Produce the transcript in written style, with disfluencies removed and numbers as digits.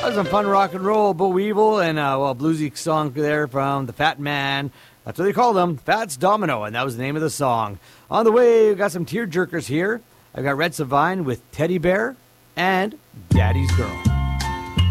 was some fun rock and roll. Bo Weevil and a bluesy song there from the Fat Man. That's what they called him, Fats Domino, and that was the name of the song. On the way, we've got some tear jerkers here. I've got Red Savine with Teddy Bear and Daddy's Girl.